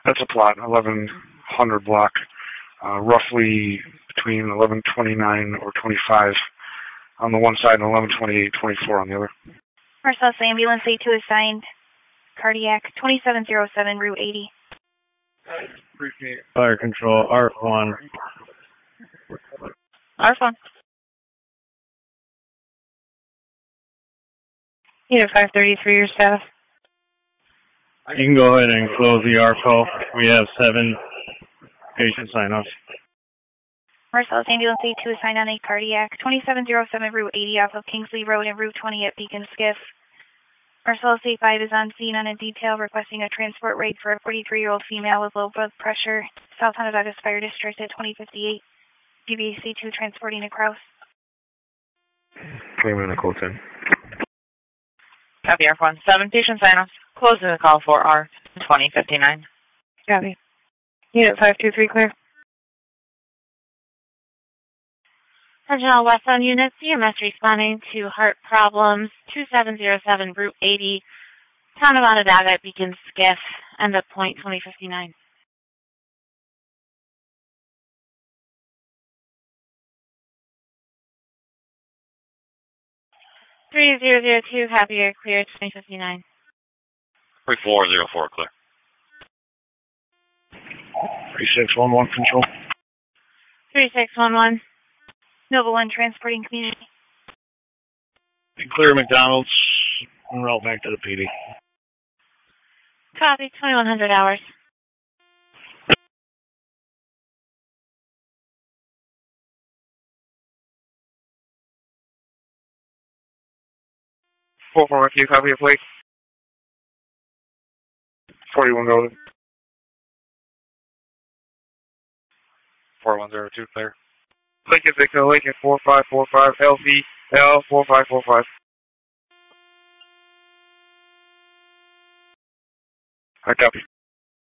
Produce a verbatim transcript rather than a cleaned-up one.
That's a plot, eleven hundred block, uh, roughly between eleven twenty-nine or twenty-five on the one side and eleven twenty-eight, twenty-four on the other. Marcellus Ambulance A two assigned. Cardiac, twenty-seven oh seven, Route eighty. Fire control, A R F one. A R F one. Unit five thirty-three, your status. You can go ahead and close the A R call. We have seven patient sign-offs. Marcellus Ambulance A two assigned on a cardiac, twenty-seven oh seven, Route eighty off of Kingsley Road and Route twenty at Beacon Skiff. Marcellus A five is on scene on a detail requesting a transport rate for a forty-three-year-old female with low blood pressure, South Onondaga Fire District at twenty fifty-eight. D B A C two transporting to Crouse. Claimant a quote in. Copy, A R F one. Seven patient sign-offs. Closing the call for R twenty fifty-nine. Copy. Unit five two three, clear. Original Westbound units, C M S responding to heart problems, two seven oh seven, Route eighty, Town of Onondaga at Beacon Skiff, end of point twenty fifty-nine. three zero zero two, copy, you're clear, twenty fifty-nine. three four zero four, clear. three six one one, control. three six one one. Nova one transporting community. Clear McDonald's, en route back to the P D. Copy, twenty-one hundred hours. four four one two, copy your plate. forty-one golden. four one zero two, clear. Lincoln Victor, Lincoln four five four five, L V L four five four five. I copy.